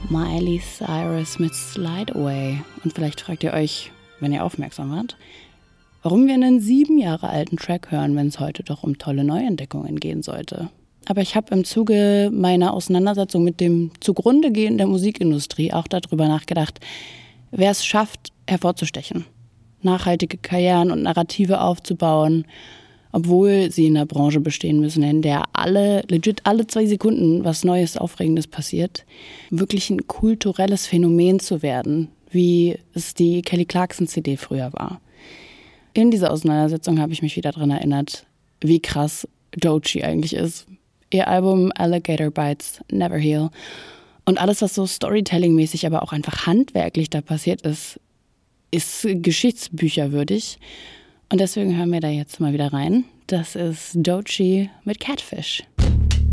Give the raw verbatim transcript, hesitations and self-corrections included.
Miley Cyrus mit Slide Away. Und vielleicht fragt ihr euch, wenn ihr aufmerksam wart, warum wir einen sieben Jahre alten Track hören, wenn es heute doch um tolle Neuentdeckungen gehen sollte. Aber ich habe im Zuge meiner Auseinandersetzung mit dem zugrunde gehen der Musikindustrie auch darüber nachgedacht, wer es schafft, hervorzustechen, nachhaltige Karrieren und Narrative aufzubauen, obwohl sie in einer Branche bestehen müssen, in der alle, legit alle zwei Sekunden was Neues, Aufregendes passiert, wirklich ein kulturelles Phänomen zu werden, wie es die Kelly Clarkson-C D früher war. In dieser Auseinandersetzung habe ich mich wieder daran erinnert, wie krass Doechii eigentlich ist. Ihr Album Alligator Bites Never Heal und alles, was so Storytelling-mäßig, aber auch einfach handwerklich da passiert ist, ist geschichtsbücherwürdig. Und deswegen hören wir da jetzt mal wieder rein. Das ist Doechii mit Catfish.